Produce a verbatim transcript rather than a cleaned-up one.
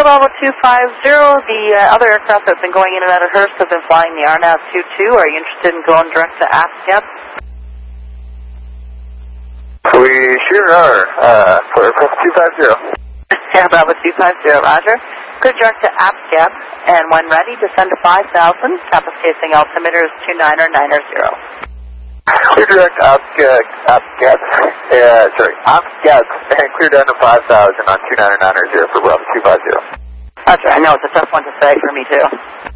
Bravo two five zero, the uh, other aircraft that have been going in and out of Hearst have been flying the R N A V two two. Are you interested in going direct to ASCAP? We sure are, uh, for two five zero. Air Bravo two five zero, roger. Good direct to ASCAP, and when ready, descend to five thousand. Compass casing altimeter is two nine nine zero. Clear direct ASCAP, ASCAP, uh, sorry, ASCAP, and clear down to five thousand on two nine nine zero for Bravo two five zero. That's right, I know it's a tough one to say for me too.